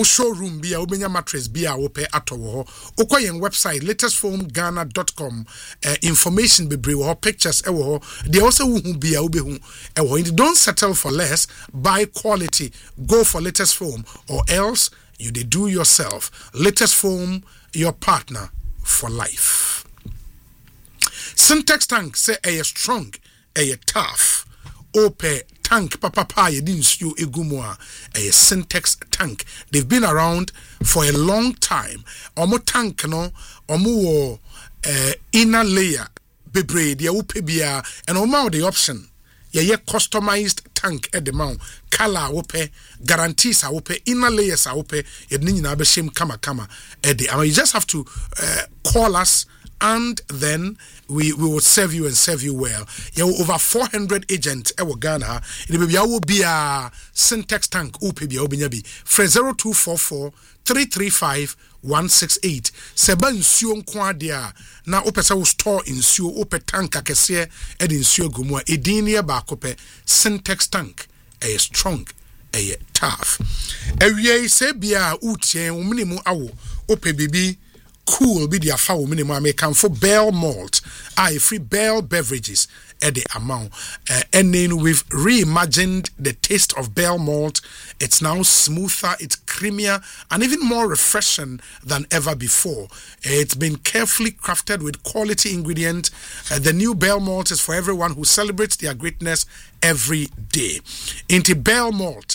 omo showroom bia obenya mattress bia wo pe atowo ho okoyen website latestfoamghana.com information bebre wo pictures ewo ho they also hu bia obehu ewo don't settle for less, buy quality, go for Latest Foam, or else you dey do yourself. Latest Foam, your partner for life. Syntex tank say a strong, a tough. Ope tank papa ye din nsuo egumwa a Syntex tank. They've been around for a long time. Omo tank no omo wo inner layer bebre dia upe bia and omo the option ye customized tank at the mount color wope guarantees wope inner layers wope ye nyina be shem kama at the you just have to call us and then we will serve you and serve you well. You have over 400 agents ewo Ghana. It will be a Syntex tank upe bia obinyabi. Fre 0244 335 168. Seba nsuo nkwa dia na opesa wo store nsuo ope tank akese e de nsuo gumwa edinie ba kope Syntex tank e strong e tough. Ewie se bia utien wo minimu awo ope bibi cool be the afa wo minimu American for Bell Malt free Bell beverages at the amount and then we've reimagined the taste of Bell Malt. It's now smoother, it's creamier and even more refreshing than ever before. It's been carefully crafted with quality ingredients. The new Bell Malt is for everyone who celebrates their greatness every day. Into Bell Malt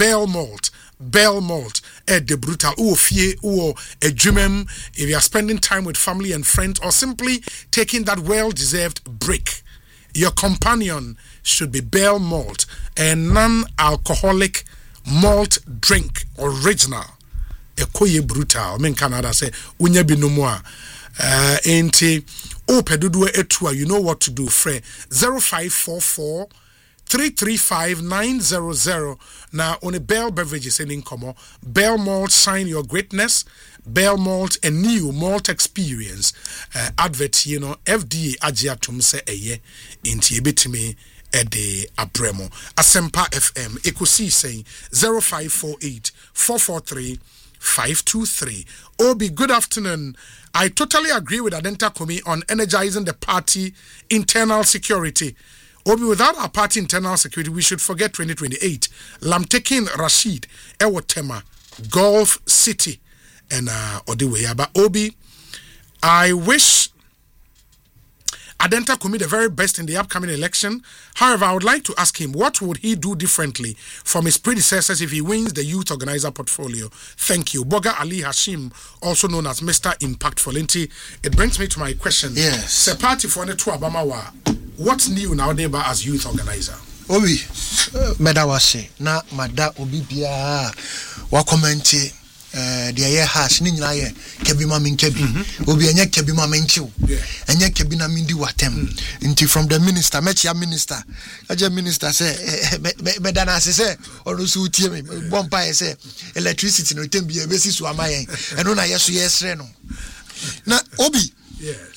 at the brutal fie or a dream. If you are spending time with family and friends or simply taking that well-deserved break, your companion should be Bell Malt, a non-alcoholic malt drink, original. Ekoye brutal. Men Canada say unya binomwa. Enti opedudu etua. You know what to do. Fre 0544 335 900. Now on a Bell beverages in Incomo. Bell Malt, sign your greatness. Bell Malt, a new malt experience. Advert, FDA agiatum se eye inti ebitimi ede abremo. Asempa FM ekosi saying 0548 443 523. Obi, good afternoon. I totally agree with Adenta Kumi on energizing the party internal security. Obi, without our party internal security, we should forget 2028. Lamtekin Rashid, Ewotema, Gulf City, and Odiweya. But Obi, I wish Adenta Kumi the very best in the upcoming election. However, I would like to ask him, what would he do differently from his predecessors if he wins the youth organizer portfolio? Thank you. Boga Ali Hashim, also known as Mr. Impactful. It brings me to my question. Yes. Se party for ne to Abamawa. What's new now, neighbor, as youth organizer? Obi, medawase na mada obi bia wa commenti the year has ni nyina ye kebi ma men kebi obi enye kebi ma men chiw enye kebi na mindi watem nti from the minister mechia minister aje minister say meda na say orusu utie me bompa ye say electricity no tem bia besi so amayen eno na yeso yesre no na obi. Yes.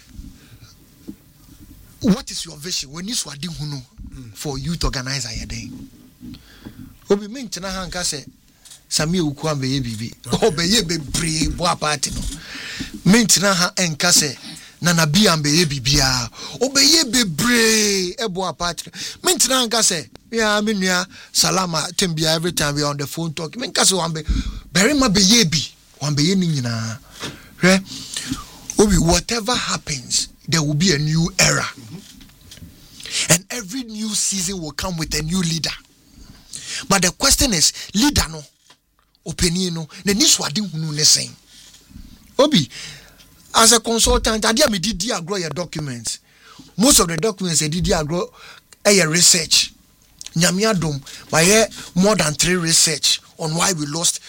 What is your vision when you swadi hunu for youth organizer yede? Obi mentina hanka say Sami ukwa mbeye bibi. Obeye bebre bo party no. Mentina ha enka say nana bi ambeye bibia. Obeye bebre ebo party. Mentina hanka say ya menua salama tembia every time we on the phone talk. Menka say wambe bere ma beye bi. Wambeye ni nyina. Re Obi, whatever happens, there will be a new era. And every new season will come with a new leader. But the question is, leader no, opinion no, the niswadi hunu ne saying. Obi, as a consultant, I did grow your documents. Most of the documents I did grow a research. Nyamiadum, by more than 3 research on why we lost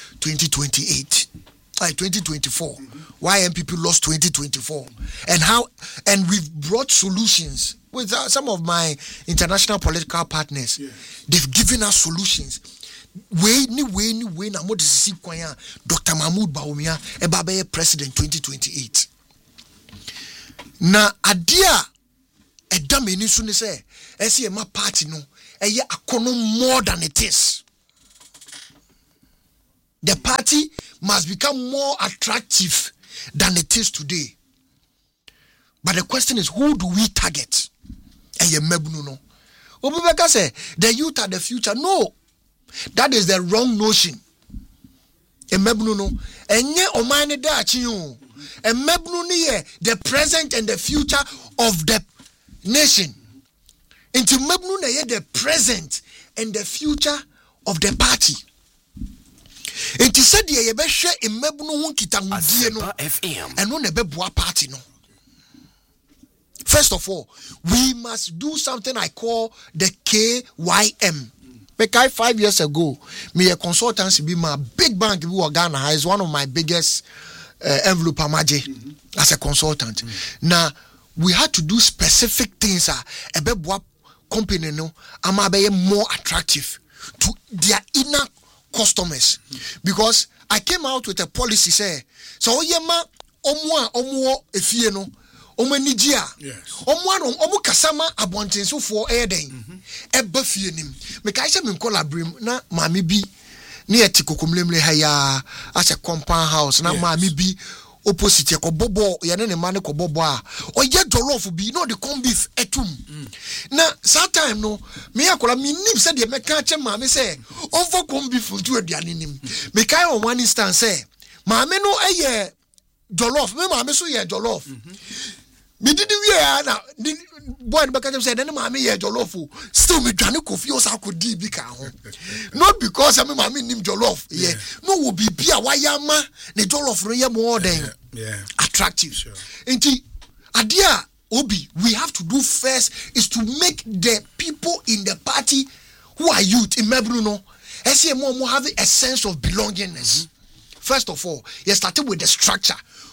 2024. Why MPP lost 2024 and how, and we've brought solutions with some of my international political partners. Yeah. They've given us solutions. Way na mo disi kwanya Dr. Mahmoud Bawumia ebabe president 2028. Na adia edameni so ne say ese ma party no eye akono more than it is. The party must become more attractive than it is today. But the question is, who do we target? No. Obubeka say the youth are the future. No, that is the wrong notion. Emebunu no, enye omane da achiyo. Emebunu ni the present and the future of the nation. Into mebunu na ye the present and the future of the party. Enti said ye be hwe emebunu ho kitangudie no eno na be boa party no. First of all, we must do something I call the KYM. Because 5 years ago, me a consultancy be my big bank in Ghana is one of my biggest envelope amaje as a consultant. Now we had to do specific things a be boa company no ama be more attractive to their inner customers, because I came out with a policy say so oyema omo efie no omanijia omo kasama abontenso for eden eba fie nim me kai se me collaborate na maami bi na etikokomlemle ha ya as a compound house na maami bi opposite ko bobo ye ne ma ne ko bobo a oye jollof bi no the corn beef etum na that time no me akola me nim se de me ka che ma me se over corn beef to aduane nim me kai on one instance say ma me no eye jollof me ma me so ye jollof me did we na boy be ka say den ma me ye jollof still me dwane kofi o sa ko di bi ka ho not because me ma me nim jollof yeah no wo bibia wa yama ne jollof no ye more than attractive. Sure. Adia Obi, we have to do first is to make the people in the party who are youth in Mebruno, more having a sense of belongingness. First of all, you started with the structure.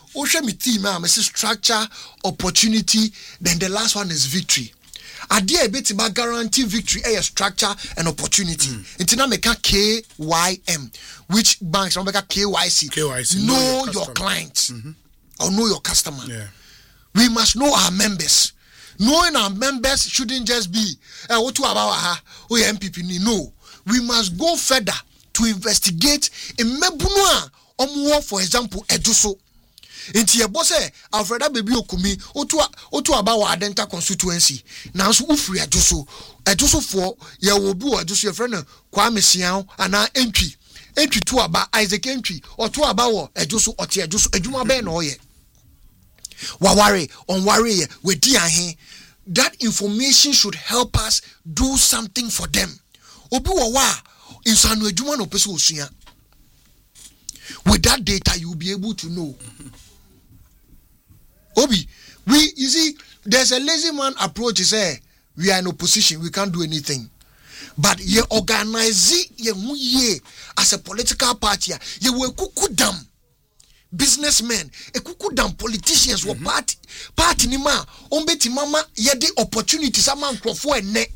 Structure, opportunity, then the last one is victory. Adia bit guarantee victory, a structure and opportunity. It's now make KYM, which banks make KYC. Know your clients or know your customer. Yeah. We must know our members. Knowing our members shouldn't just be what about MPP. No, we must go further to investigate in Mebunua or for example, Eduso. Inti ye boss Alfreda baby okumi otu aba wa Adenta constituency na so ufri Eduso for ye wo bi wo Eduso ye friend Kwame Sian ana entry to aba Isaac entry or to aba wo Eduso ote Eduso adwuma be na oye waware onware we di ahe. That information should help us do something for them. Obi wo wa insanu adwuma no pese osua. With that data you will be able to know. Obi, you see, there's a lazy man approach. Say we are in opposition, we can't do anything. But ye organize ye as a political party. Ye were kukudam businessmen, a kukudam politicians were party ni ma ombeti mama ye the opportunity sama nkrofo ene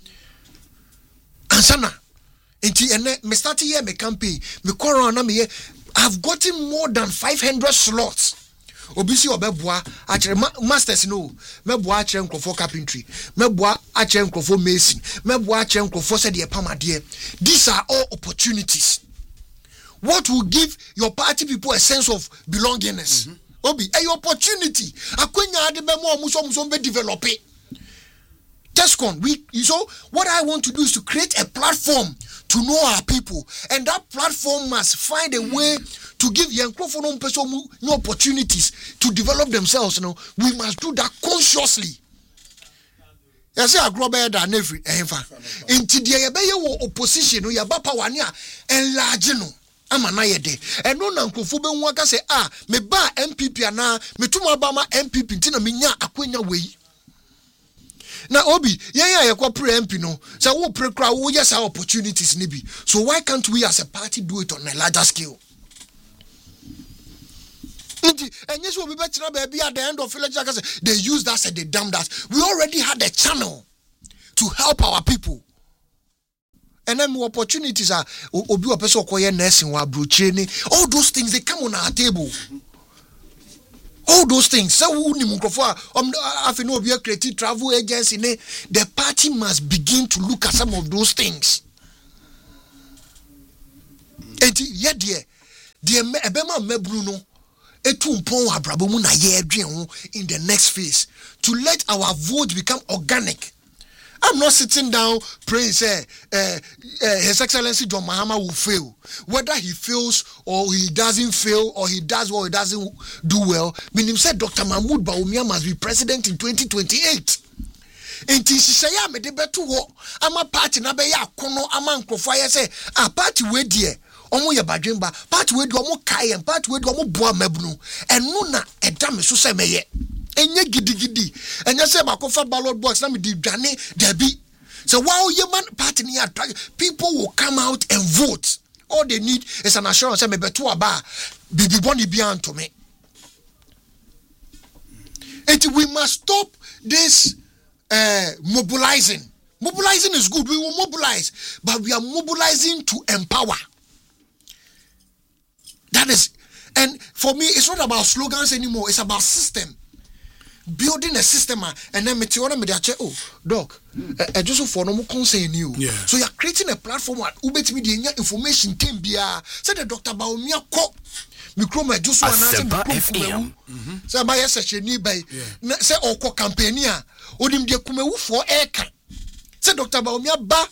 ansana enti ene me start here me campaign me corona me I've gotten more than 500 slots. Obisi obeboa achere masters no meboa achere nkrofo carpentry meboa achere nkrofo mason meboa achere nkrofo said ye pamade. These are all opportunities. What will give your party people a sense of belongingness? Obi a opportunity akwenya ade be mo muso be develop it. Tescon so what I want to do is to create a platform to know our people, and that platform must find a way to give young people no opportunities to develop themselves. You know, we must do that consciously. You see, I grow better than every into the opposition, you have power enlarge no. I'm an ayede. And no nankofube waka say me ba MPP ana me tuma ba ma MPP ntina me nya akwenya wei. Na Obi, ye kwa pre MP no. So wo pre kra wo yes our opportunities ni bi. So why can't we as a party do it on a larger scale? And yes, we'll be better baby at the end of village. They use that and they damn that. We already had a channel to help our people. And then more opportunities are obi a person call nursing or training. All those things they come on our table. All those things. So if you know we are creative travel agency, the party must begin to look at some of those things. enti ye de ebema mabru no etu mpon abrabo mu na ye adwen ho in the next phase to let our vote become organic. I'm not sitting down praying say His Excellency John Mahama will fail. Whether he fails or he doesn't fail or he does well or he doesn't do well, meaning said Dr. Mahmoud Bawumia must be president in 2028. Enti sisaya me de betu ho ama party na be ya kono ama nkrofo ya say party we die omo ye badwemba party we die omo kai party we die omo boa mabunu enu na eda me so say meye enye gidigidi enye say makofa ballot box na me di dwane dabi. So while human party ni attract, people will come out and vote. All they need is an assurance say me betu aba bibi boni bia to me. And we must stop this mobilizing. Mobilizing is good. We will mobilize, but we are mobilizing to empower. That is, and for me, it's not about slogans anymore. It's about system. Building a system, and then oh, doc, just for no more concern you. Yeah. So you're creating a platform where Ubet Media information can be said the Dr. Bawumia ko. Mikroma just one FM. Say by session by say oko campaignia odim de kumewu for eka. Say Dr. Bawumia ba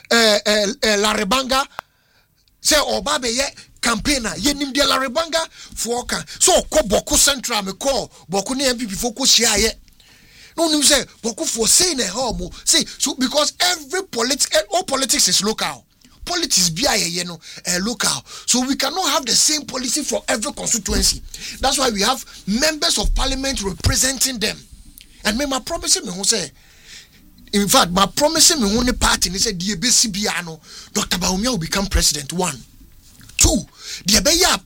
Larebanga say oba be ye campaigner ye nim de Larebanga for ka. So ko Boku Central me call Boku ne MPP for ko share ye. No nim say Boku for say na home say so because all politics is local. Politics be local, so we cannot have the same policy for every constituency. That's why we have members of parliament representing them. And me, my promising me who say, in fact, my promising me who the party they said the Dr. Bawumia will become president. 1, 2, the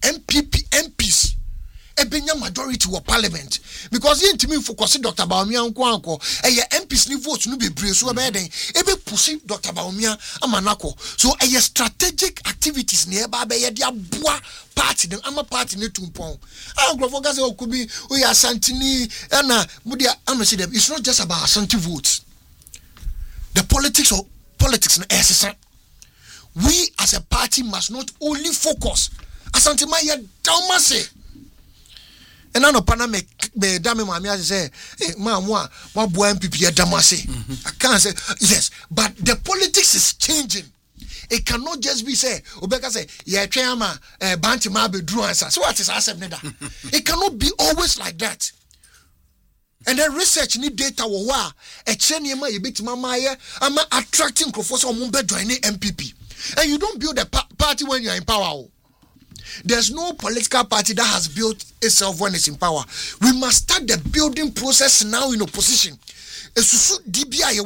MPs. Ebenya majority of parliament because yen timi focus Dr. Bawumia nko MPs ni votes no bebre so be den ebe push Dr. Bawumia amanako so strategic activities ne eba be ye de aboa party den ama party ne tumpon agrofo ga say okubi we asantini na mudia amesi dem. It's not just about Asante votes. The politics na esesa. We as a party must not only focus Asante ma ye domase. And I know Pana me dame mami say, hey, ma boy MPP damase. I can't say yes, but the politics is changing. It cannot just be say, Obeka say, yeah, Chama, Banti Mabe drew answer. So what is accept neda? It cannot be always like that. And then research need data wa a chenima you bit mama ama attracting Professor Mumbe joining MPP. And you don't build a party when you're in power. There's no political party that has built itself when it's in power. We must start the building process now in opposition. We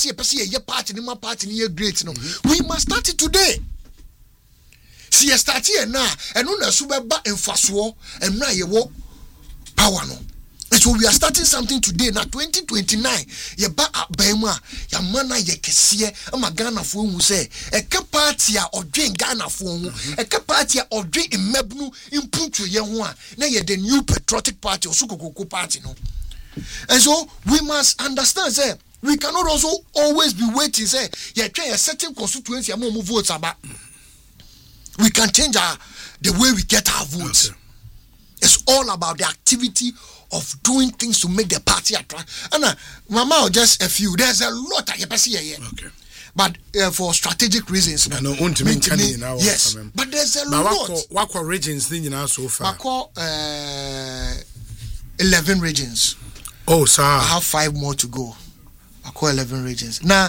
must start it today. See, start here now, and on a super and fast war, and now you walk power no. And so we are starting something today. Now 2029, ye ba abema, ya mana ye kesie, ama Ghana fo hu say, e ka party a odwen Ghana fo hu, e ka party a odwen imebnu impuntu ye ho a, na ye the new patriotic party or sukokoko party no. And so we must understand say we cannot also always be waiting say ye try a certain constituency am move votes about. We can change the way we get our votes. Okay. It's all about the activity of doing things to make the party attract. And Mama, just a few. There's a lot I can see here. Okay. But for strategic reasons. No, yes. But there's a lot. What regions so far? 11 regions. Oh, sir. I have 5 more to go. I call 11 regions. Now,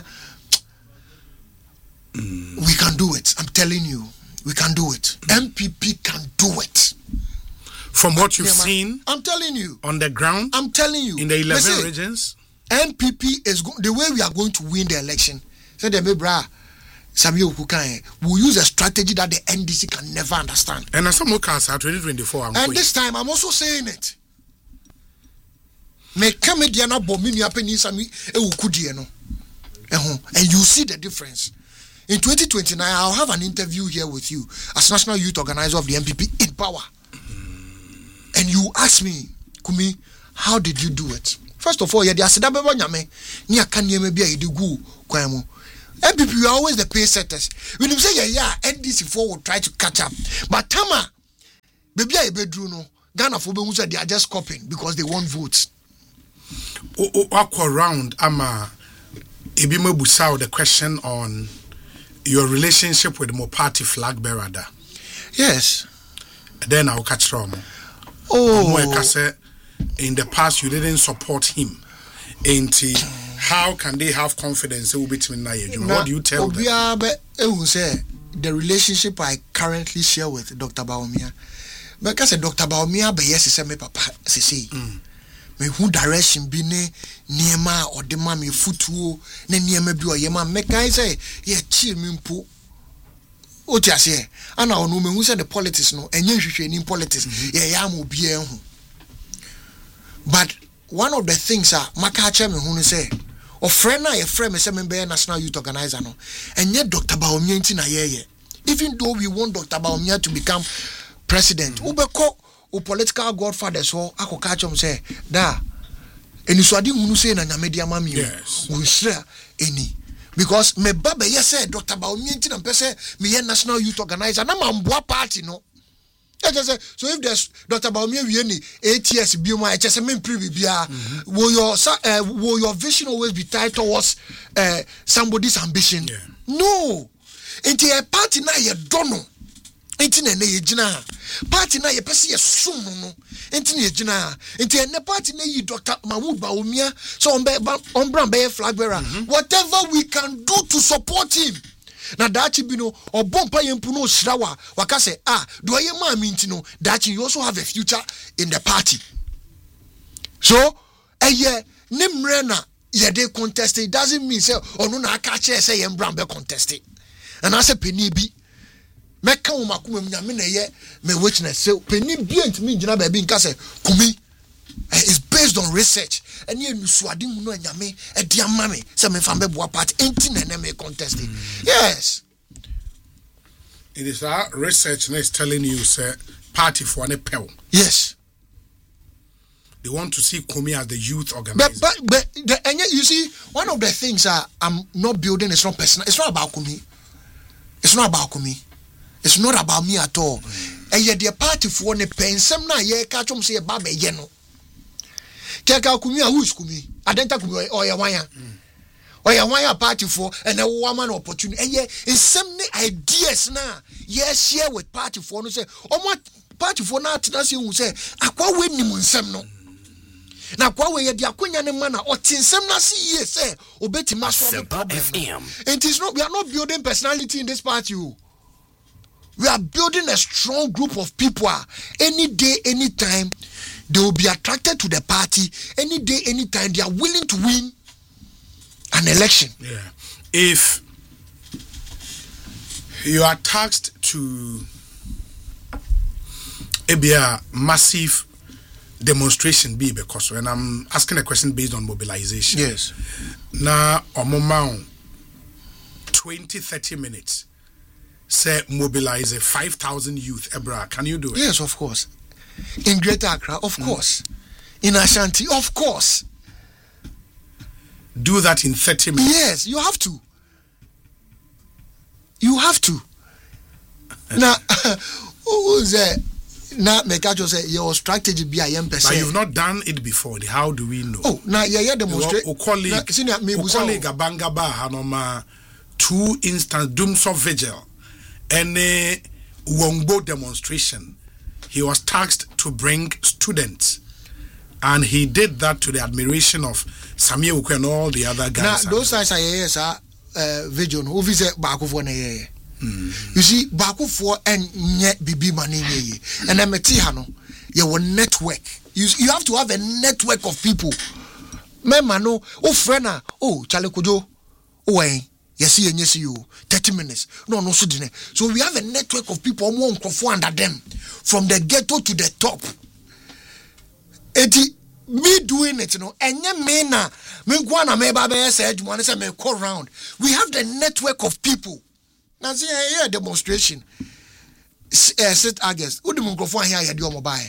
we can do it. I'm telling you. We can do it. MPP can do it. From what you've seen, I'm telling you, on the ground, I'm telling you, in the 11 regions, MPP is the way we are going to win the election. So the Mebra Samuel Kukan will use a strategy that the NDC can never understand. And as some cars are 2024, and this time I'm also saying it. Me come Diana Bomini Apeni Sami Eukudieno. And you see the difference. In 2029, I'll have an interview here with you as National Youth Organizer of the MPP in power. And you ask me, Kumi, how did you do it? First of all, you MPP we are always the pace setters. When you say NDC4 will try to catch up, but Tama, baby, I bedroom no. Ghana for be they are just copying because they want votes. Aqua round ama Ebimo Busao the question on your relationship with the Mo party flag bearer. Yes. Then I'll catch Romo. In the past you didn't support him. How can they have confidence between Nayeju? What do you tell them? The relationship I currently share with Dr. Bawumia. Because Dr. Bawumia be yes say me papa say me who direction bi ne niema or the ma me futuo ne niema bi o ye ma me kai say ye chi me mpo o ti ase ana onu me hu say the politics no enye hwehwe ni politics ye ya mo bi hu. But one of the things maka che me hu no say o friend na ye friend me say me be national youth organizer no enye Dr. Bawumia nti na ye even though we want Dr. Bawumia to become president ubeko o political godfather so akoka chom say da eniswadi hunu say na nyamedia mami o shira eni because me baba yes say Dr. Bawumia nti na pese me ye national youth organizer na mamboa party no so if there's Dr. Bawumia we any 8 years bioma e say me bia will your vision always be tied towards somebody's ambition? No, enti a party na ye dono enti na ye gina party na ye pese ye sum no enti na ye gina enti na party na yi Dr. Mahmoud Bawumia so on brand be flag bearer whatever we can do to support him na dachi bi no obompa yempu no shirawa waka say do ye ma mi enti no dachi you also have a future in the party so eye nimre na ye dey contest it doesn't mean say onu na aka che say ye brand be contest and I say penny bi meka wo makoma nyame na ye me witness say penny bi antimi ngina ba bi nka say kumi is based on research and you nusuade hu no nyame e dia mame say me fa mbeboa party enti na me contest yes it is our research is telling you say party for an pel yes they want to see Kumi as the youth organizer but you see one of the things I'm not building is not personal. It's not about Kumi. It's not about Kumi. It's not about me at all. And yet the party for ne pensem na ye ka chom say ba be ye no. Keka Kumi who is Kumi? Adenta Kumi or ya wanya. Or ya wanya party for and a woman opportunity. And ye in some ideas na ye share with party for no say what party for na tinasi who say akwa we ni munsem no. Na kwa we ye dia kwanya ne mana otinsem na see ye say obeti maso problem. It is not we are not building personality in this party. We are building a strong group of people. Any day, anytime, they will be attracted to the party. Any day, anytime, they are willing to win an election. Yeah. If you are tasked to be a massive demonstration, because when I'm asking a question based on mobilization, yes. Now, a moment, 20-30 minutes. Say mobilize 5,000 youth, Ebra. Can you do it? Yes, of course. In Greater Accra, of course. In Ashanti, of course. Do that in 30 minutes. Yes, you have to. You have to. Now, who's there? Now, Mekacho say your strategy be a young person. But you've not done it before. How do we know? Oh, now yeah, demonstrate. Colleague Abangaba Hanoma 2 instance Doomsor Vigil. Any Wongbo demonstration, he was tasked to bring students, and he did that to the admiration of Samia Uku and all the other guys. Now, those guys are vision who visit Baku for a you see, Baku for and yet Bibi Mani, and I'm a Tihano, your network. You have to have a network of people. Memano, oh, Frena, oh, Chalekojo, oh, yes, you 30 minutes. No, so we have a network of people more under them from the ghetto to the top. Me doing it, and me say me call round. We have the network of people. Now see here demonstration. Sit August. Who the microphone here you do mobile?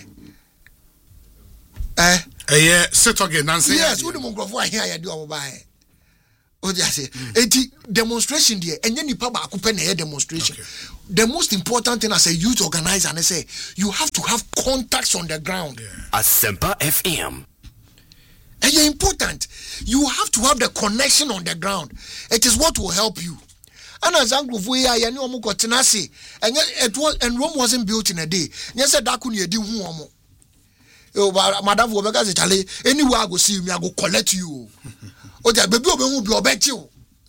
Sit again, Nancy. Yes, who the microphone here you do mobile? Oh, they say, demonstration there, and then you put back up a demonstration. Okay. The most important thing as a youth organizer, and I say, you have to have contacts on the ground. Asempa FM. And you're important. You have to have the connection on the ground. It is what will help you. And as Anglo Voya, you know, Tenasi, and it was, and Rome wasn't built in a day. Yes, that could you do who Madame Wobeka Italy, anywhere I go see me, I go collect you. Oh, the baby will be obey you.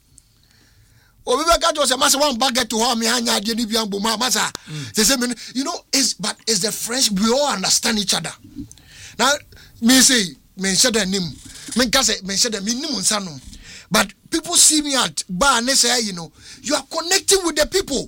Obeka was a master one baguette to her, me, Hanya, Jenibian Buma, Massa. They say, you know, it's the French, we all understand each other. Now, me say, mention the name, mention the minimum sanum. But people see me at bar and they say, you know, you are connecting with the people.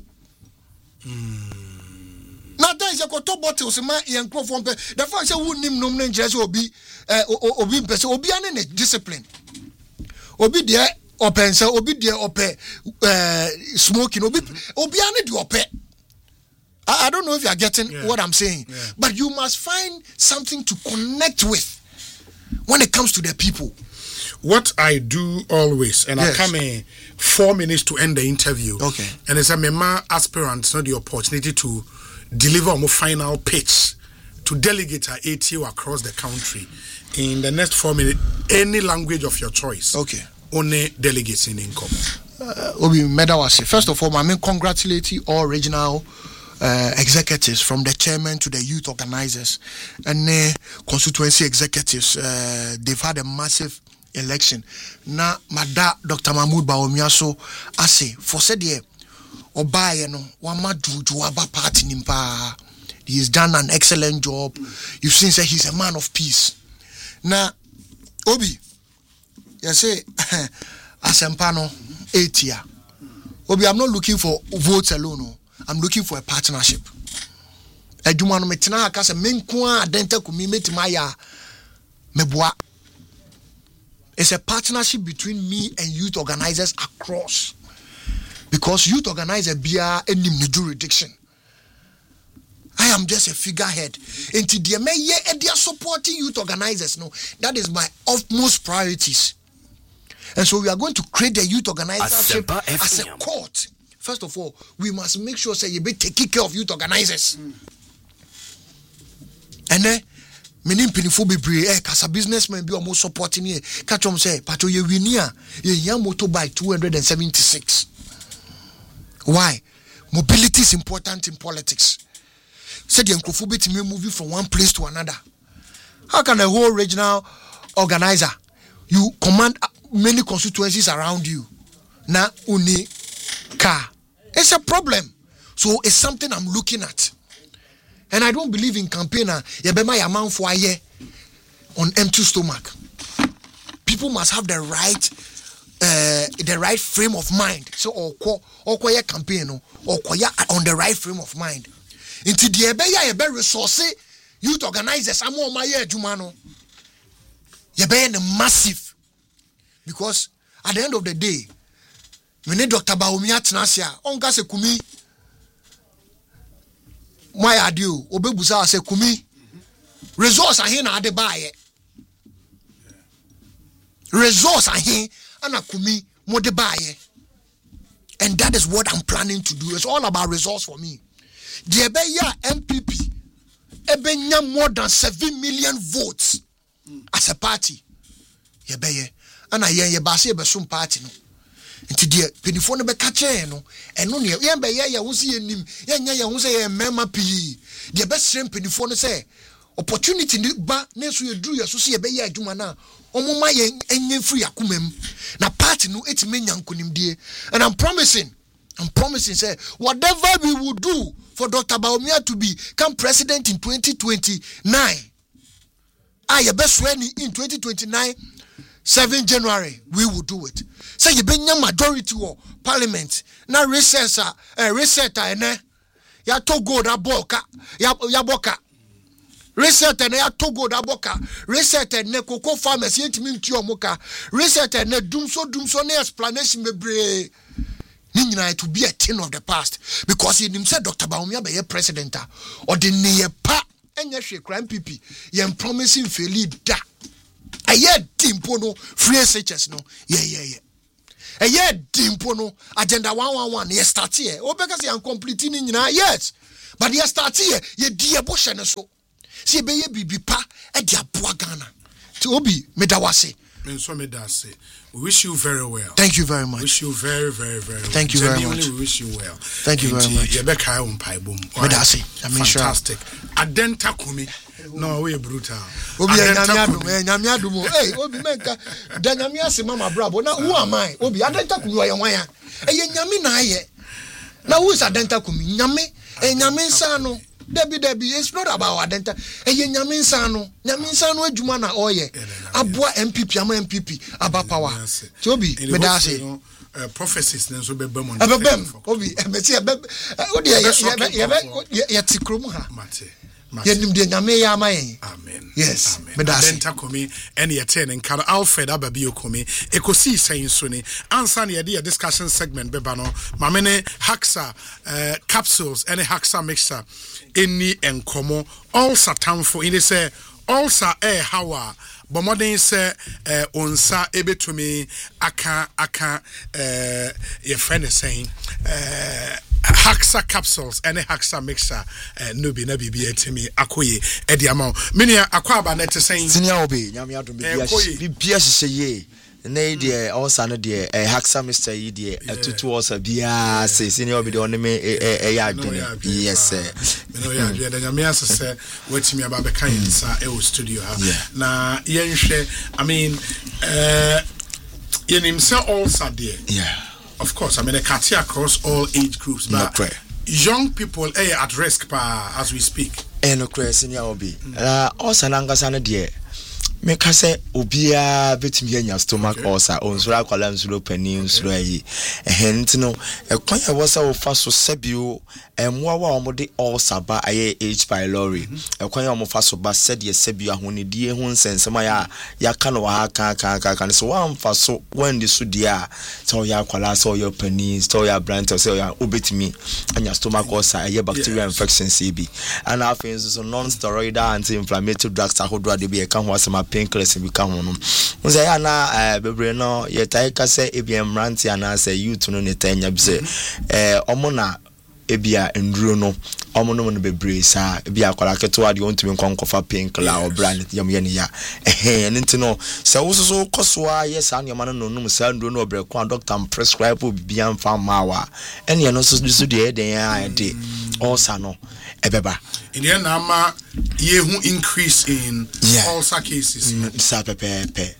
Now that is a top bottles in my young crop from the fact that wouldn't name no name just obi person obi an discipline. Obi there open so obi there open smoking obi an do open. I don't know if you are getting what I'm saying, but you must find something to connect with when it comes to the people. What I do always, and I come in 4 minutes to end the interview. Okay. And it's a member aspirant, not the opportunity to deliver a more final pitch to delegate our ATO across the country in the next 4 minutes, any language of your choice. Okay. Only delegates in income. Obi Medawase. First of all, I mean congratulate all regional executives from the chairman to the youth organizers and constituency executives. They've had a massive election. Na Mada Dr. Mahmoud Bawumia I say for said ye Obaye no wamadu to aba party nimpa. He has done an excellent job. You've seen say he's a man of peace. Na Obi, you say Asempano 8 year. Obi, I'm not looking for votes alone. I'm looking for a partnership. Ejumano metina akase menkwa adenta kumi metimaya meboa. It's a partnership between me and youth organizers across. Because youth organizers be in the jurisdiction. I am just a figurehead. And today, they are supporting youth organizers. No, that is my utmost priorities. And so we are going to create the youth organizership as a court. First of all, we must make sure say you be taking care of youth organizers. And then many people be as a businessman be almost supporting you. Catch them say, "Pato ye winia ye young motorbike 276." Why? Mobility is important in politics. Said the Nkrofobit may move from one place to another. How can a whole regional organizer you command many constituencies around you? Na uni car. It's a problem. So it's something I'm looking at. And I don't believe in campaigner yebema yaman for a year on empty stomach. People must have the right frame of mind. So or campaign or on the right frame of mind. Into the ebe resource youth organizers I'm on my year jumano. Yebe massive. Because at the end of the day, we need Dr. Bawumia Tnasia onka se kumi my adio obebusa se kumi resource ahe na ade baaye resource ahe ana kumi mo de baaye. And that is what I'm planning to do. It's all about resource for me. The Ebeya MPP Ebenya more than 7 million votes as a party. Yebeye ana ye base ebesum party no. Nti de penifo no be ka che no eno ne ye be ye wo se yenim ye nya ye wo se ye mema pi de be srem penifo no say opportunity ni ba na so ye duru ye so ye be ye adwuma na omuma ye enye free akomam na party no etime nyankonimdie. And I'm promising say whatever we will do for Dr. Bawumia to become president in 2029 I be swearing in 2029 7 January, we will do it. Say you bring your majority or parliament. Now recess and ya togo da boka ya boka. Reset and ya togo da boka. Reset and ne cocoa farmers yet mean to your moka. Reset and ne dumso ne explanation me bre. Nina to be a thing of the past. Because he himself Dr. Bawumia be a president or the near pa and ya crime PP. Yam promising fairly da. I hear Timpono free SHS no. Yeah. ɛyɛ dimpo no agenda 111 ye start here obeka say complete ni nyina yes but ye start here ye die bo hye ne so see be ye bibi pa e dia boa Ghana ti obi medawase we wish you very well. Thank you very much. Wish you very, very, very well. Thank you very much. We wish you well. Thank you very much. Fantastic. Adenta Kumi. No, we are brutal. Obi nyame adum. Hey, Obi menka da nyame ase mama brabo. Na who am I? Obi Adenta Kumi oye wan ya. Eye nyame na aye. Na who is Adenta Kumi? Nyame, nyame nsa no. Debi, it's not about Adenta. Eye nyame nsa no adwuma na oye. Aboa MPP ama MPP aba power. Obi medase. Prophecies then so be bem Obi emeti odi ye tikrom ha. Yenim de nyame ya amaye. Amen. Yes. Adenta Kumi and ye ten and Kara Alfred Ababi Okumi ekosi saying so ni ansa na ye discussion segment beba no mamene Haxa capsules and Haxa mixture any enkomo all satanfo in say all sa hawa but modern say onsa ebetumi aka your friend is saying Haxa capsules and Haxa mixture no be na bibi etimi akoye e di amount many akwaba net saying senior obi nyame adom bibia hye na die also no die Haxa mixture yi die atutu also bia say senior obi de on me ya adwene yes no ya adwene nyame asese watimi aba be kan sa e studio ha na yenhwe I mean yenim say also there of course I mean a cut across all age groups but young people are at risk as we speak no senior obi also nangasa no de me ka say obia betimi anya stomach ulcer onsura kwala nsuro pani nsuro ayi ehent no ekwan ya wosa wo fa so sabio emwa wa omode ulcer ba aye H pylori ekwan ya omo fa so ba sede sabio ahonedie ho nsensema ya ka no wa ka so wan fa so wan di so dia so ya kwala so ya pani so ya brand so ya obetimi anya stomach ulcer aye bacterial infection CB and afin so non steroidal anti-inflammatory drugs ahodo de be e ka ho asema painkillers bi ka ho no unse ya na bebre no ye tai ka se ebiem ranti ana se youth no ne tanya bi se omo na ebia nduro no omo no bebre sa ebia kwala keto ade ontumi nkonkofa painkiller or brand yam ye ne ya enti no se wo so koso a yes an yama no num sa nduro no obre kwa doctor prescribe bibia mfa mawa ene no so de den ya de ulcer no ebeba in the end ama yehu increase in ulcer cases sa pepe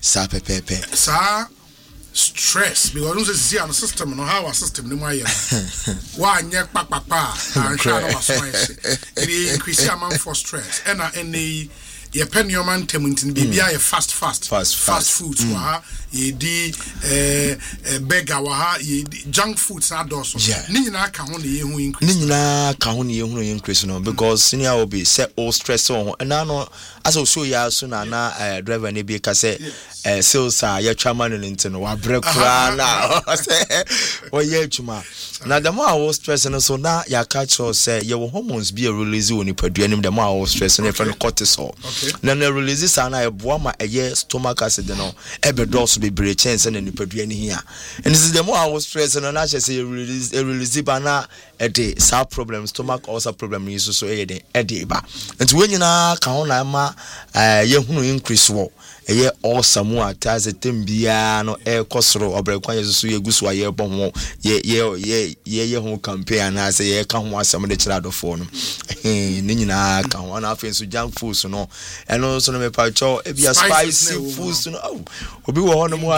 stress because no see our system no how our system no my wa nye papapa and sha no was it increase amount for stress and any ye pen your man temuntin bibia ye fast foods wa ye di burger wa ye junk foods na doso ni nyina ka ho ne ye hu increase no because senior obi say all stress on and no as so ya so na driver ne bi ka say sales ya twama no ntino wa brekura na say o ye twuma na the more all stress no so na ya catch us say your hormones be release on nipadua nim the more all stress no friend cortisol na release sana e boa ma eye stomach acid no e be dose be bre chance na nipadua ni hia and this is the more all stress no na say release ba na e de sa problem stomach ulcer problem ni so e de ba enti we nyina ka ho na ma ye hunu increase wo eye ulcer mu ataze tembia no e kosoro obrekwan yesu ye gusu aye bo ho ye ho campaign na say ye ka ho asem de kira dofo no ni nyina ka ho na afen so junk foods no eno so no me pa cho e bia spicy foods no obi wo ho no mu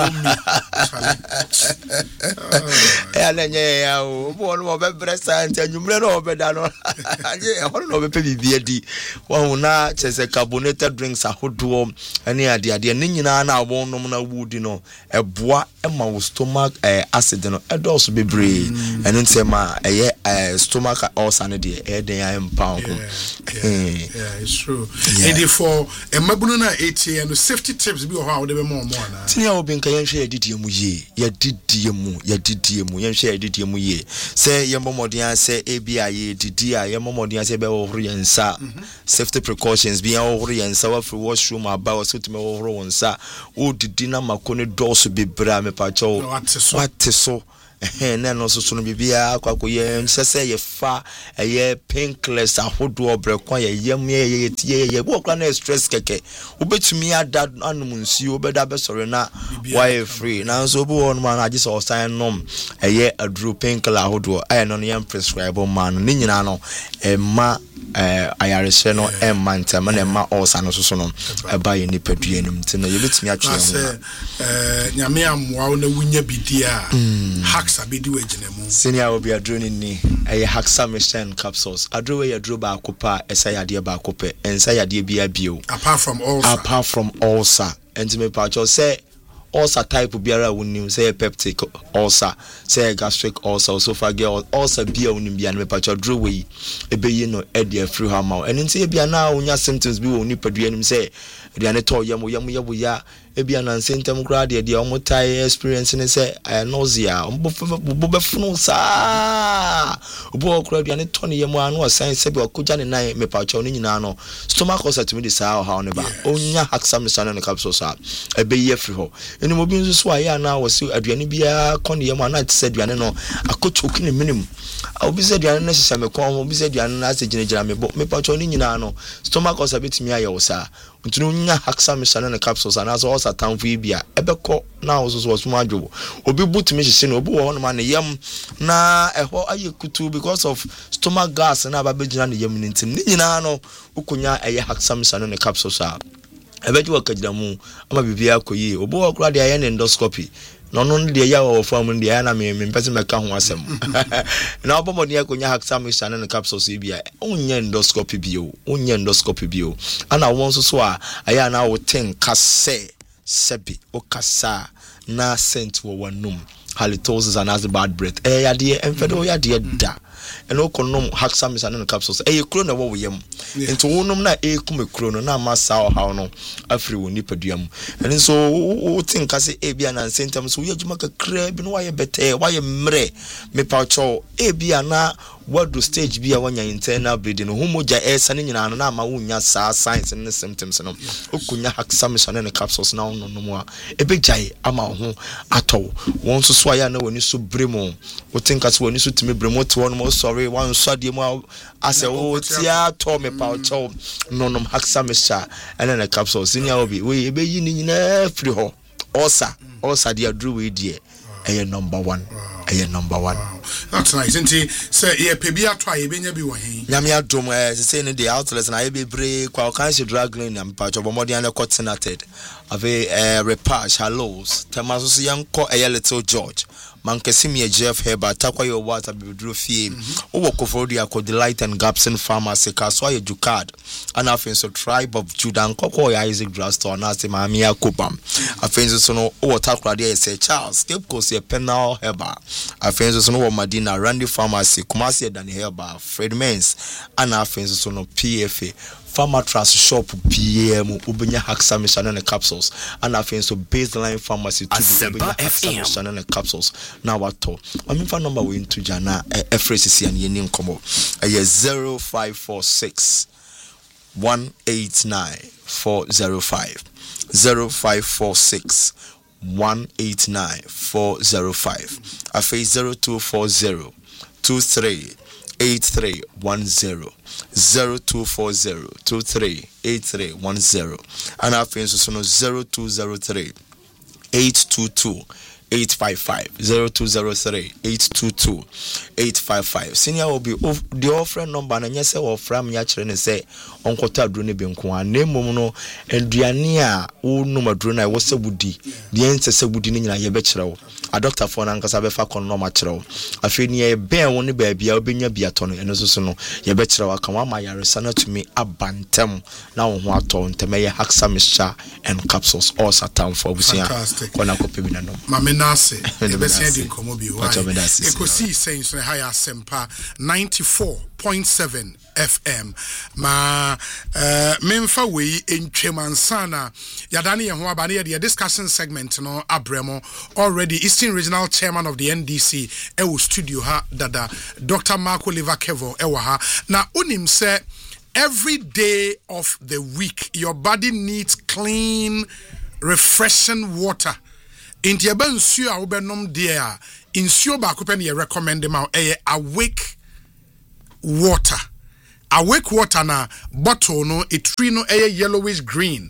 alenye ya obo no be bresa antanumre no obeda no anye ho no be pe bibia di wo na chese carbonated drinks ahodo ene ade ni nyina na abonom na wudi no eboa ema wo stomach acid no edos bebre eno nsema eye stomach ulcer ne de I am pound. Yeah, it's true. And for a mabuna 80 and safety tips be how they be more na. Tinia obi nka yen hwe yedidie mu ye. Yedidie mu. Yen hwe yedidie mu ye. Say yen bomodin say ebi aye didi a yen bomodin say be ohoro yen sa. Safety precautions be ohoro yen sa wa free washroom aba so to me ohoro won sa. O didi na makone dose bebra me pa cho. What so na no so no bibia kwakoye nsese ye fa ye pinkless ahodo obrekwa ye yem ye bo kra na stress keke obetumi ada anum nsi obeda be sore na why free na so bo won man age so sign nom ye adru pinkler ahodo aye no no prescribe man ni nyina no ma ayarese no emantem na ma osa no so no eba ye ni padua nim ti no ye betumi atwe ho nyame amwa na wunya bidia hacks abedi waginemu senior obi adroni ni haxa mission capsules adrowe ye dro ba akopa esayade ba akope ensayade bia bio apart from ulcer and me pa cho say ulcer type biara wonim say peptic ulcer say gastric ulcer esophageal ulcer bia wonim bia me pa cho dro we ebeyi no e dey free how ma and nti bia na wonya symptoms bi wo ni padua nim say aduane to yam ya ebia na sentem kra de omotai experience ne say nausea bo befunu sa obo kra aduane to ne yam anu osan se bi okoja ne nan me pa cho ne nyina no stomach ulcer to me de sa how ne ba onya haxa mission ne capsule sa ebeyi free ho eni mo bi nso so aya na wo se aduane bia ko ne yam ana te se aduane no akochoki ne minim obi se aduane na hisa me kon obi se aduane na se ginejira me pa cho ne nyina no stomach ulcer betimi aye wo sa ntunu nya haxa mission ne capsules ana so ulcer tan fu bia ebeko na wo so so adwo obi butumi hye no obi wo no ma ne yam na eho aye kutu because of stomach gas na ba begina ne yam ni ntim ni nyina no ukonya aye haxa mission ne capsules a ebeji wakajira mu ama bibia akoyi obi wo kura de aye ne endoscopy no de ya wo fam de ya na me mpese meka ho asem na obomodi akonya haxa mission ne capsules bia onye endoscopy bio ana won so a aya na wo ten kase sebi okasa na sent wo wanum halitosis and as bad breath yade emfedo yade da eno konom haxa mission capsules kro na wo yam ento wonum na kum kro no na masa how no afri woni paduam eno so wo tin kase bia na sentem so yajuma kakra bi no waye bete waye mre me paucho bia na what do stage bia wanya internal bleeding homoja sane nyina no na ma wonya sa signs and symptoms no okunya haxa mission capsules na no no a ebejai ama ho ato won so so aya na woni so bremo wo tin kase woni so timi bremo to no sorry one so de mu ase o tia to me paucho no haxa mission and the capsules senior obi we ebeyi ni nyina free ho osa dia drew we die number one. Wow. That's nice. Say pebia try benya bi wahin. Nyame adom say ne the outlets na be bre kwa kan she drag lane am pa chobomodi an coordinated ave repage hallows temaso so yanko little George Mankesimi Jeff Heber takwa your water bidru fie wo kofodi akodi Light and Gapson Pharmacy kaswa ye Jukad and afenso Tribe of Judah nkoko ya Isaac Drugstore na se maami akopam afenso so no wo takwa de say Charles Cape Coast ye Penal Heber afenso so no wo Madina Randy Pharmacy Kumasi Dan Heber Fred Mens and afenso so no PFA Pharmatras shop PM ubenya haxa mission and capsules and afenso Baseline Pharmacy to ubenya haxa mission and capsules now what to phone number we into jana FRCC and yeni nkomo 0546 189 405 0546 189 405 afa 0240 23 8310 0240 23 8310 and our friends so 0203 822 855 0203 822 855 senior will be the offering number na nyese wo from ya kire ne say onkota aduro ne benko anemom no aduane a wo no maduro na wo sebudi de ense sebudi ne nyina ye be kire wo a doctor for nankasa be fa kon no ma kyerɛw afei ne ye ben wo ne ba bia obenya biato no eno so no ye be kyerɛw aka wa ma yaresa na tumi abantem na wo ho atɔ ntɛmɛ Haxa mixture and capsules all satan for busia kona kope bi nanom mame nase ebesia di komo bi wa ekosi sense na high asempa 94.7 FM ma memfa we entwemansana yadane ye ho aba ne ye discussion segment no abremo already Eastern Regional Chairman of the NDC ewo studio ha dada Dr. Mark Oliver Kevo ewa ha na unim se every day of the week your body needs clean refreshing water inti eba nsuo a wo benom de a nsuo ba ko pe ne recommend ma Awake water Awake water na bottle no etri no yellowish green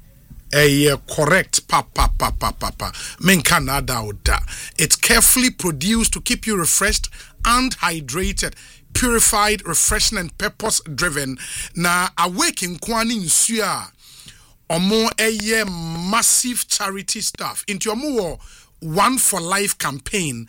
correct papa men canada oda it's carefully produced to keep you refreshed and hydrated purified refreshing and purpose driven na Awake in kwani nsuo a omo massive charity stuff into omo One for Life campaign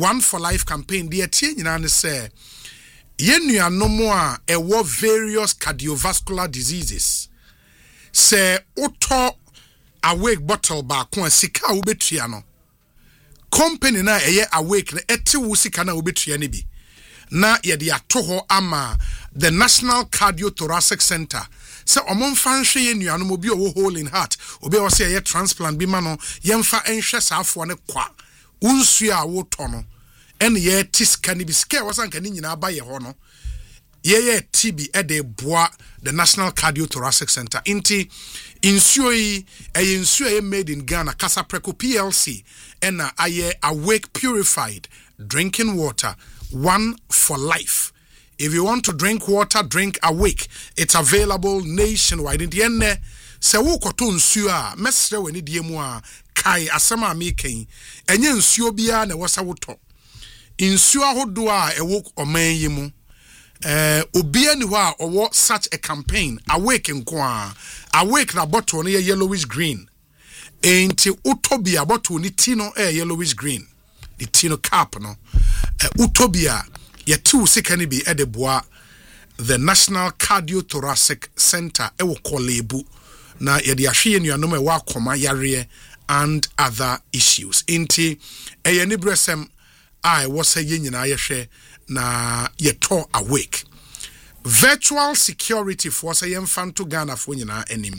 the tie nyina ne say yenua no mo a various cardiovascular diseases say auto Awake bottle ba ko sika wo betua no company na Awake na eti wo sika na wo betua ne bi na ye de atoho ama the National Cardiothoracic Center se omomfa nhwe yenua no mo bi owo hole in heart obi wo se ye transplant bi ma no yemfa enhwe saafo ne kwa unsu a wo to no ene ye tiska ni bi ske wasanka ni nyina ba ye ho no ye TB ede boa the National Cardiothoracic Center inti insuo yi insuo made in Ghana Kasapreko PLC ena aye Awake purified drinking water One for Life. If you want to drink water, drink Awake. It's available nationwide. In the end, se wo koto nsuo a mesre wani die mu a kai asema making enye nsuo bia na wasa woto nsuo ahodo a ewo oman yi mu obia ni ho a owo such a campaign Awake nko a Awake na bottle no yellowish green enti utobia bottle ni tino yellowish green the tino cap no utobia yetu sekani bi edeboa the National Cardiothoracic Center ewo kolebu na yedi ahwe nuanom ewa akoma yare and other issues inti eyeni bresem I was say nyina yehwe na yeto Awake virtual security for say yemfanto Ghana fo nyina anim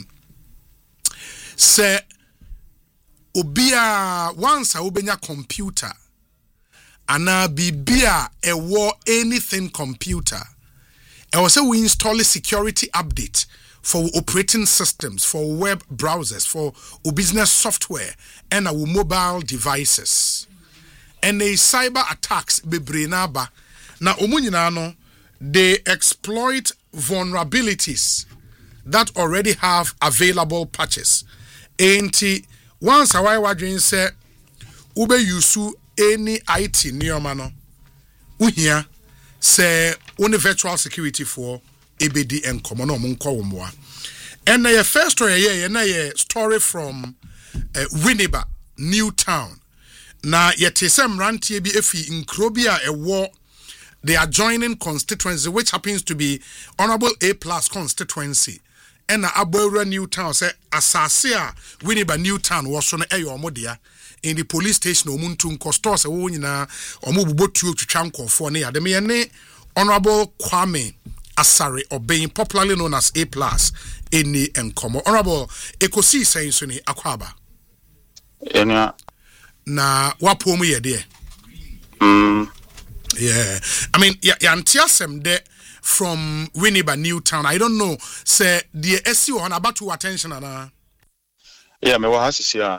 se obia once a obenya computer ana bibia ewo anything computer also we install a security update for operating systems, for web browsers, for business software and our mobile devices. And the cyber attacks bebree ba na omunyina no they exploit vulnerabilities that already have available patches. Enti once a while wadrin say ube yusu any IT neoma no uhia say only virtual security for ABD and common munko wumwa. And the first story from Winneba, Newtown. Na yetesem rantie bi efi Nkrobia ewo the adjoining constituency which happens to be Honorable A+ constituency. And na Abora Newtown say asase a Winneba Newtown was so na eyo omodia in the police station omuntu nkosto se wo nyina omobubotuo twitwa nkofo ne yade me ne Honorable Kwame Asare Obeng, popularly known as A+, any enkomo. Honorable Ekosi saying suni akwaba. Enya. Na wapo mu ye de. Yeah. I mean, yantiasem de from Winneba Newtown. I don't know. Say the SEO on about to attention ana. Yeah, me wa hasisia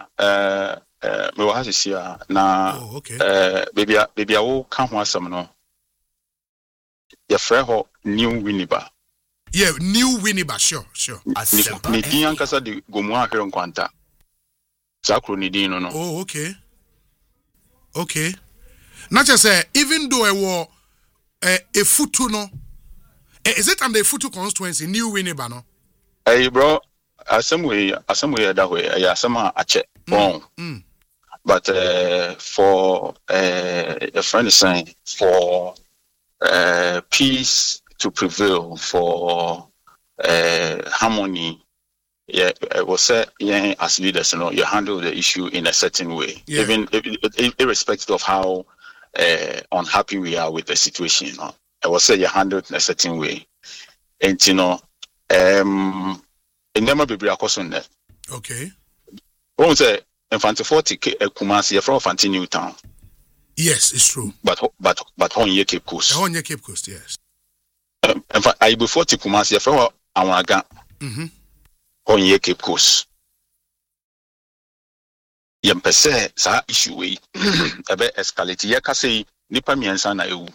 na oh, okay. Baby awo kan ho asem no. Your friend New Winneba. Yeah, New Winneba, sure. Ni din ankasa de gomu ahwere nkwanta. Zakro ni din no. Oh, okay. Not just say even though I were a Futu no. Is it under a Futu constituency New Winneba no? Hey bro, asem we that way. Asema ache. Bon. But for a friend is saying for peace to prevail, for harmony, it was said, as leaders, you handle the issue in a certain way, even irrespective of how unhappy we are with the situation. I will say you handle it in a certain way, and it never be on that. Okay. Won't say Infante 40 Kumasi from Fanti Newtown. Yes, it's true. But on your Cape Coast. On your Cape Coast, yes. In fact, I before Kumasi from Awaga. On your Cape Coast. Yempese sa issue we ebe escalate ye ka say nipa miensa na ewu.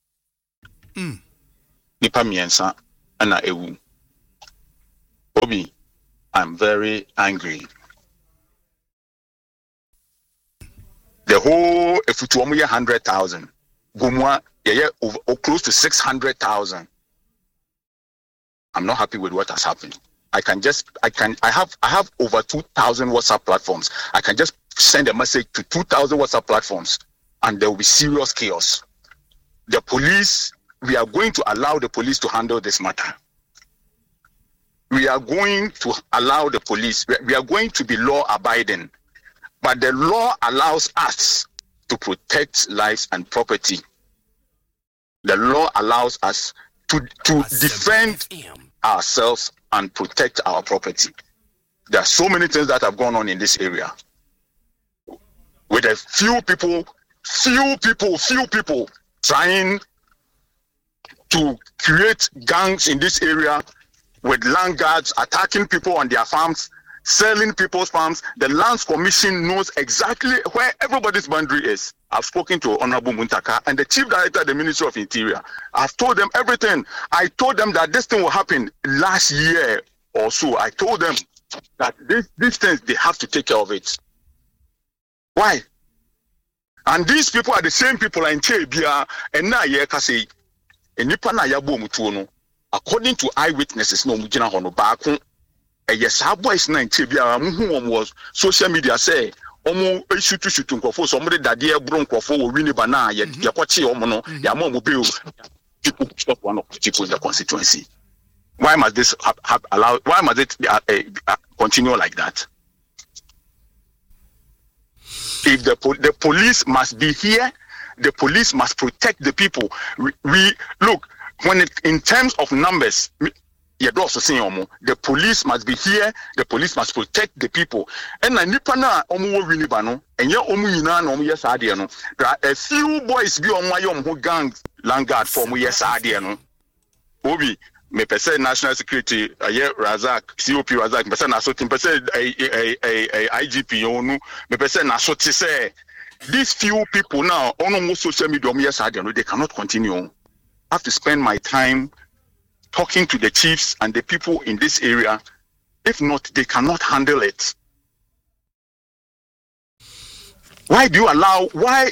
Nipa miensa na ewu. Obi, I'm very angry. The whole Efutuomu 100,000, Gumwa close to 600,000. I'm not happy with what has happened. I have over 2,000 WhatsApp platforms. I can just send a message to 2,000 WhatsApp platforms, and there will be serious chaos. The police, we are going to allow the police to handle this matter. We are going to allow the police. We are going to be law abiding. But the law allows us to protect lives and property. The law allows us to defend ourselves and protect our property. There are so many things that have gone on in this area. With a few people trying to create gangs in this area with land guards attacking people on their farms, selling people's farms. The Lands Commission knows exactly where everybody's boundary is. I've spoken to Honorable Muntaka and the Chief Director of the Ministry of Interior. I've told them everything. I told them that this thing will happen last year or so. I told them that these things, they have to take care of it. Why? And these people are the same people in Chebia and na ye kase enipa na yabo mutuo no. According to eyewitnesses, no mujina hono baako. Yes, our boys na Chebia who was social media say omo shoot nkofo somebody that there bro nkofo wo win ba na ye kwache omo no ya mo be people stop one of the people in the constituency. Why must this allow? Why must it continue like that? If the police must be here, the police must protect the people. We look when it in terms of numbers. The police must be here. The police must protect the people. And na nipa na omo wini ba no, enye omo nyina na omo yes ade no. A few boys be omo ayom ho gang landguard for omo yes ade no. Obi me pese national security Razak COP Razak me pese na so tim pese IGP onu me pese na so ti say these few people now on social media omo yes ade no, they cannot continue. I have to spend my time talking to the chiefs and the people in this area. If not, they cannot handle it. Why do you allow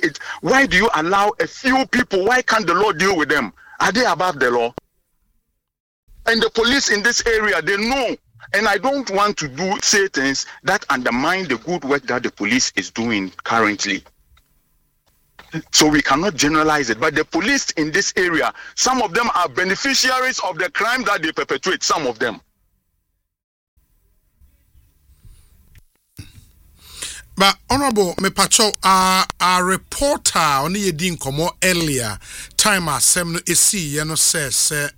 a few people? Why can't the law deal with them? Are they above the law? And the police in this area, they know. And I don't want to say things that undermine the good work that the police is doing currently. So we cannot generalize it. But the police in this area, some of them are beneficiaries of the crime that they perpetrate, some of them. But Honorable Mepacho, a reporter on the Yedin Komo earlier, time assembly says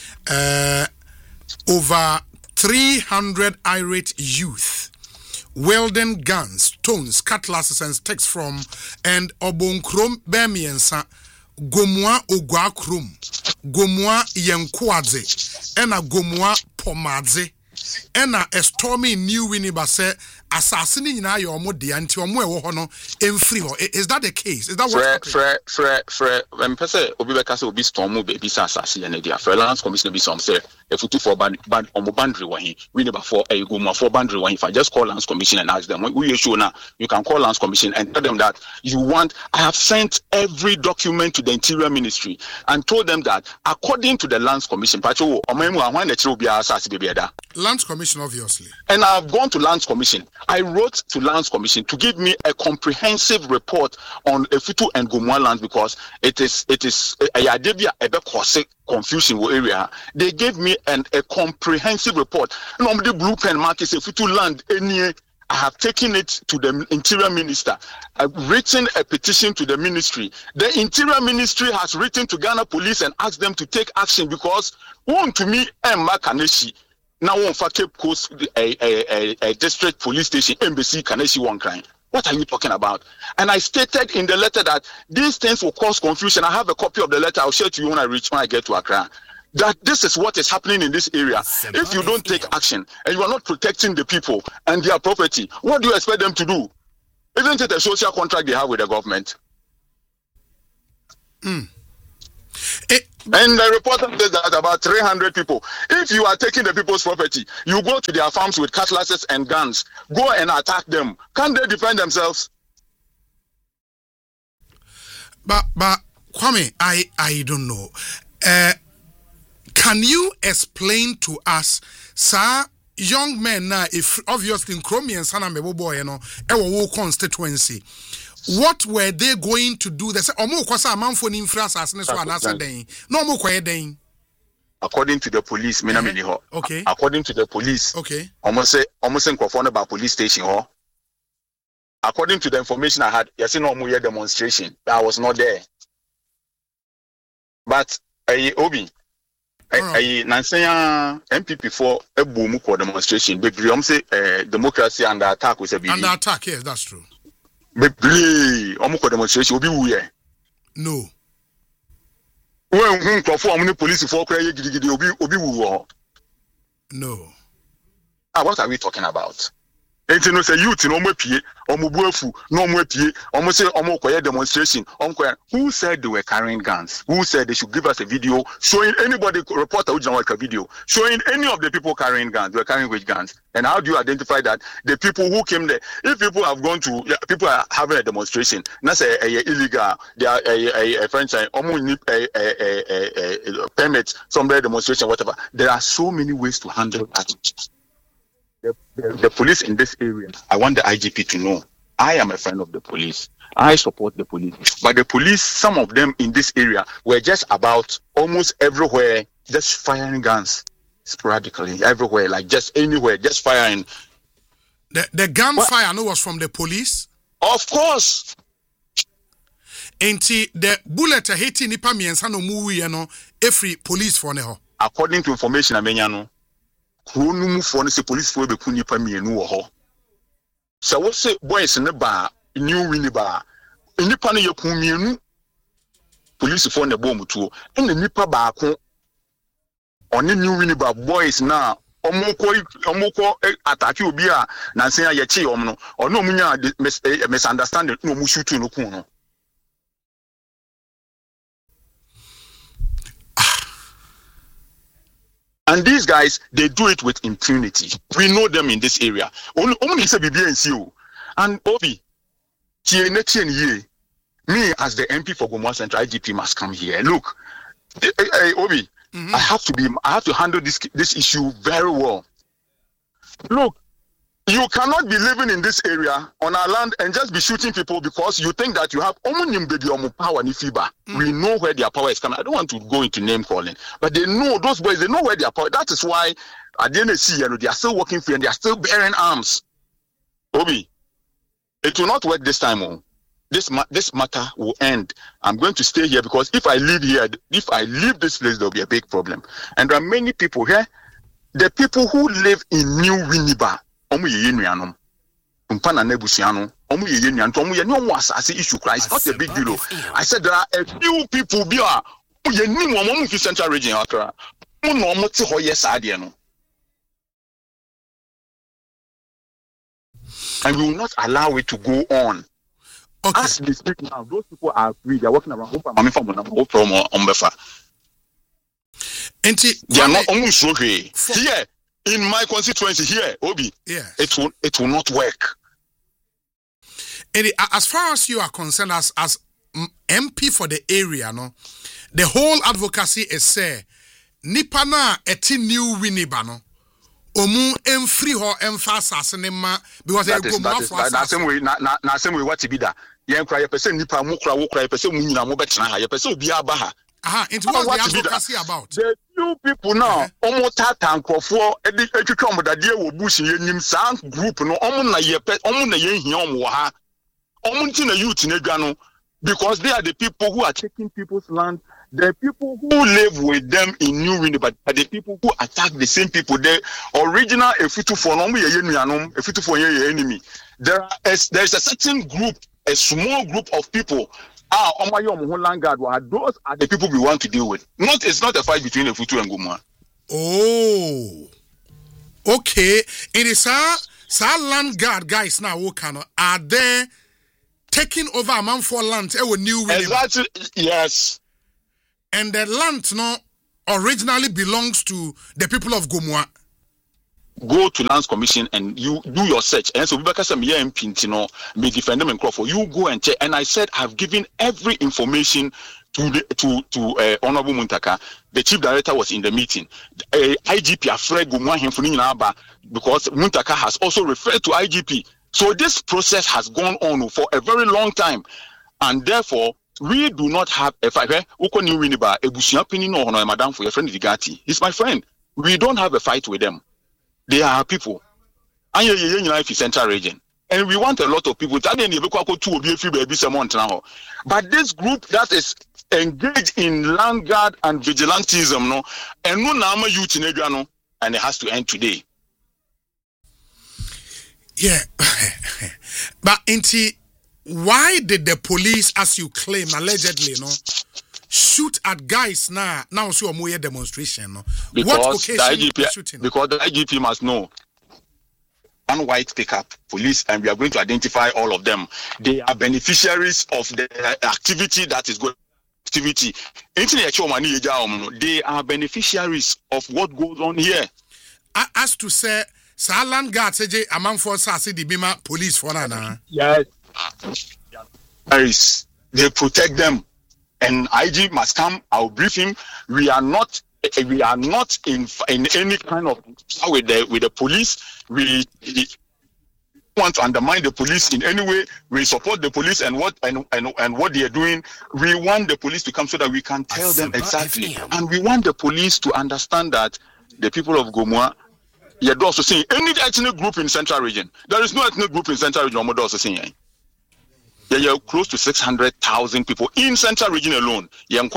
over 300 irate youth wielding guns, stones, cutlasses, and sticks from and Obonkrom Bemiensa, Gomwa Ogwa Krum, Gomwa Yankwaze, and a Gomwa Pomadze, and a stormy new Winnibase, assassinating your modi until Mono in free. Is that the case? Is that what Fred, when Pese Obibekasa will be storm, baby, assassin, and the Lands Commission be some say, if you for band on boundary one, we never for a Goma for boundary one. If I just call Lands Commission and ask them, we issue now, you can call Lands Commission and tell them that you want. I have sent every document to the Interior Ministry and told them that according to the Lands Commission, Pacho, Lands Commission, obviously. And I've gone to Lands Commission. I wrote to Lands Commission to give me a comprehensive report on Efutu and Gomua land because it is a confusion area. They gave me a comprehensive report. Normally blue pen mark is Efutu land any. I have taken it to the Interior Minister. I've written a petition to the ministry. The Interior Ministry has written to Ghana Police and asked them to take action because one to me Emma Kaneshi now on for Cape Coast a district police station embassy Kaneshi one crime. What are you talking about? And I stated in the letter that these things will cause confusion. I have a copy of the letter. I'll share to you when I get to Accra. That this is what is happening in this area. If you don't take action and you are not protecting the people and their property, what do you expect them to do? Isn't it a social contract they have with the government? And the reporter says that about 300 people. If you are taking the people's property, you go to their farms with cutlasses and guns, go and attack them. Can't they defend themselves? But Kwame, I don't know. Can you explain to us, sir, young men now, if obviously in Chromie and Sana Mebo, you know, our constituency, what were they going to do? They say, Omo kwasa amanfo ni infra asase so anasa den. No mo kwaye den. According to the police, okay. According to the police, okay. Almost say about police station, according to the information I had, yes, no more demonstration. I was not there. But Obi, Nansanya MPP for a boom for demonstration. But say democracy under attack was a big. Under attack, yes, that's true. But demonstration will be weird. No. When police for no. What are we talking about? And you know, say youth no more pie, omubuefu, no more pie, almost say omo demonstration. Who said they were carrying guns? Who said they should give us a video showing anybody reporter who like a video showing any of the people carrying guns? They were carrying which guns? And how do you identify that? The people who came there. If people have gone to, people are having a demonstration. That's illegal. They are a franchise. Permit, somewhere demonstration, whatever. There are so many ways to handle that. The police in this area, I want the IGP to know, I am a friend of the police. I support the police. But the police, some of them in this area, were just about almost everywhere, just firing guns sporadically, everywhere, like just anywhere, just firing. The gunfire, no, was from the police? Of course. And the bullet hitting nipa miensa no muwi no every police for neho. According to information amenyano. Kronum for the police for the Kunipa Mienu ho. So what say boys in the bar, new winnie bar, in the panny Kumienu, police for the bomb too, and the Nipa bar on the new winnie bar boys now. Omoko attack you bia Nansea Yachi omno, or no munya misunderstanding no mushutu no kuno. And these guys, they do it with impunity. We know them in this area. Only say BBNCO. And Obi, me as the MP for Gomua Central, IGP must come here. Look, Obi, I have to handle this issue very well. Look, you cannot be living in this area on our land and just be shooting people because you think that you have power and fiber. We know where their power is coming. I don't want to go into name calling, but they know, those boys, they know where their power. That is why at the NSC, they are still working free and they are still bearing arms. Obi, it will not work this time. Oh. This matter will end. I'm going to stay here because if I leave this place, there'll be a big problem. And there are many people here. The people who live in New Winneba, issue Christ, not a big deal. I said there are a few people Central Region and we will not allow it to go on. Okay. As we speak now, those people are free. They are working around. They are not almost okay. Here in my constituency, here, Obi, yes. It will not work. And as far as you are concerned, as MP for the area, no, the whole advocacy is say, Nipana eti new Winneba no, omu emfree ho emfa asase ne ma because e go mu afo asase na same way what be da yen kra ye person nipa mu kra wo kra ye person mu nyina mo betena ha ye person obi aba ha into what the advocacy about the few people now omo tata nkrofo etwetwa mo dade wo bush yenim san group no omo na ye hia omo ha omo nti na youth na dwa no because they are the people who are taking people's land. The people who live with them in New Winneba, but the people who attack the same people. The original Efutu enemy. There's a certain group, a small group of people. Those are the people we want to deal with. It's not a fight between Efutu and Gomua. Oh, okay. It is land guard guys now. Are they taking over a man for land? New Winneba. Exactly. Yes. And the land originally belongs to the people of Gomua. Go to Lands Commission and you do your search. And so because I'm here in Pintino, me defend them in Crawford. You go and check. And I said I've given every information to Honorable Muntaka. The chief director was in the meeting. IGP afraid Gomua him because Muntaka has also referred to IGP. So this process has gone on for a very long time, and therefore we do not have a fight. New Winneba, Ebusiapini no hono madam for your friend Digati. He's my friend. We don't have a fight with them. They are people. And you life is Central Region. And we want a lot of people. But this group that is engaged in land guard and vigilantism, no, and no nama youth in Adriano, and it has to end today. Yeah. But why did the police, as you claim, allegedly, shoot at guys now so a demonstration? Because what occasion the shooting? Because the IGP must know. One white pickup police, and we are going to identify all of them. They are beneficiaries of the activity that is going. Activity. They are beneficiaries of what goes on here. As to say, Salan guard say among for Sasi the Bima police for Nana. Yes. They protect them, and IG must come. I'll brief him. We are not in any kind of with the police. We want to undermine the police in any way. We support the police and what they are doing. We want the police to come so that we can tell them exactly, and we want the police to understand that the people of Gomua. You're also saying any ethnic group in Central Region. There is no ethnic group in Central Region. I'm also saying. You're close to 600,000 people in Central Region alone.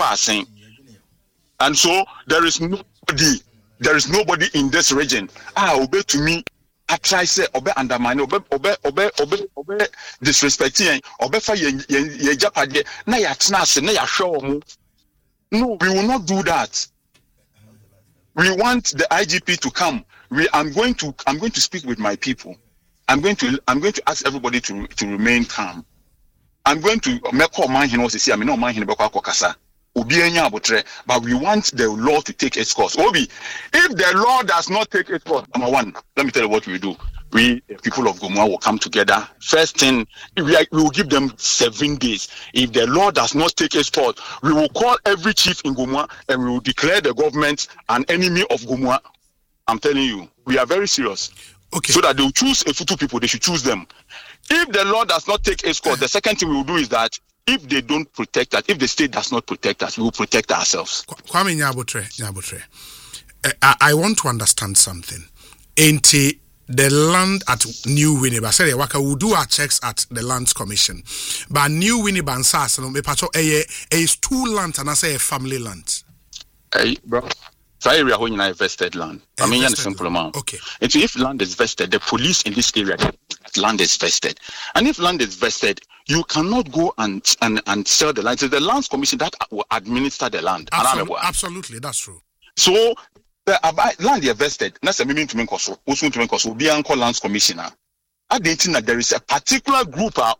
And so there is nobody in this region. Obey to me. I try say obey undermine, obey disrespecting, obey for ye japade. Na ya tnase, na ya show mu. No, we will not do that. We want the IGP to come. I'm going to speak with my people. I'm going to ask everybody to remain calm. I'm going to make all man here say I mean no man here beko akokasa. Obi enya abotre, but we want the law to take its course. Obi, if the law does not take its course, number one, let me tell you what we do. We, the people of Gomua, will come together. First thing, we will give them 7 days. If the law does not take its course, we will call every chief in Gomua and we will declare the government an enemy of Gomua. I'm telling you, we are very serious. Okay. So that they will choose Efutu people, they should choose them. If the law does not take its course, the second thing we will do is that if they don't protect us, if the state does not protect us, we will protect ourselves. Kwame Nyabotre. I want to understand something. The land at New Winneba, I said we will do our checks at the Lands Commission. But New Winneba and SAS, is 2 lands and I say a family land. Hey, bro. So area when you vested land. I mean, a simple amount. Okay. And so if land is vested, the police in this area, land is vested. And if land is vested, you cannot go and sell the land. It's the Lands Commission that will administer the land. Absolutely, that's true. So the land is vested. That's a meaning to make us. Also to make us be uncle Lands Commissioner. I didn't think that there is a particular group that's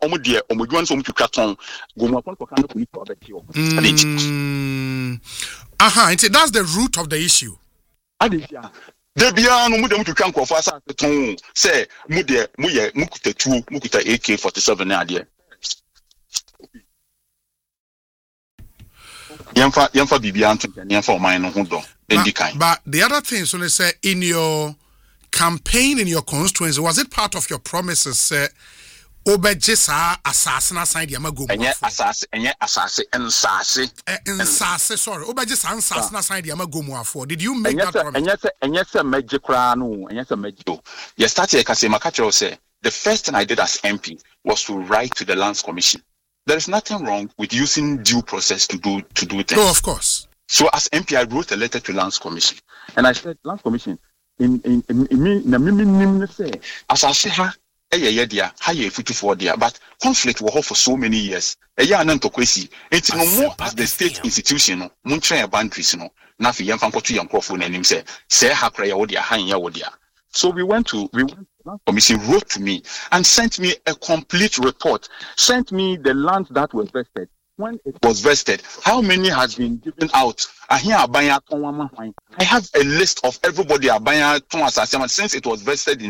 the root of the issue. Say AK-47 idea. But the other thing, so they say in your campaign in your constituency, was it part of your promises? Obeje sa asase na sign di amago mu. Enye asase nsase. Sorry. Obeje sa nsase na sign di amago mu afọ. Did you make that promise? Enye se meje kra no, enye se meje. You started Kasema Kacho say the first thing I did as MP was to write to the Lands Commission. There is nothing wrong with using due process to do things. No, of course. So as MP, I wrote a letter to Lands Commission, and I said, Lands Commission, in say, as I say, but conflict will for so many years. As the state institution, Muntra boundaries, Nafi Yamfanko Yankofun and him say Hakra Odia, Hanya Odia. So we went to Land Commission, wrote to me and sent me a complete report, sent me the land that was vested. When it was vested, how many has been given out? I have a list of everybody since it was vested in